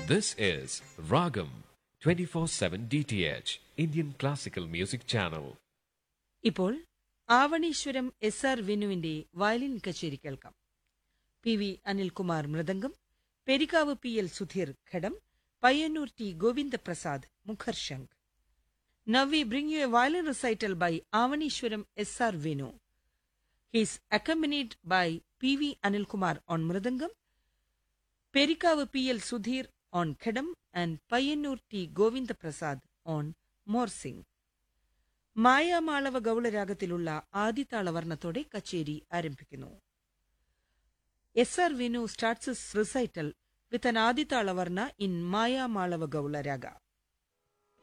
This is Ragam 24/7 DTH Indian Classical Music Channel. ഇപ്പോൾ Avaneeswaram SR വിനുവിന്റെ violin കച്ചേരി കേൾക്കാം. PV Anilkumar mridangam, Perikkavu PL Sudheer ghatam, Payyanur T Govindaprasad മുഖർശംഖ്. Now we bring you a violin recital by Avanishwaram SR Vinu. He is accompanied by PV Anilkumar on mridangam, Perikavu PL Sudhir on khedam and Payyanur T Govindaprasad on morsing. Mayamalava ഗൗളരാഗത്തിലുള്ള ആദിതാളവർണ്ണത്തോടെ കച്ചേരി ആരംഭിക്കുന്നു. SR Vinu starts his recital with an ആദിതാളവർണ്ണ in Mayamalava ഗൗളരാഗ.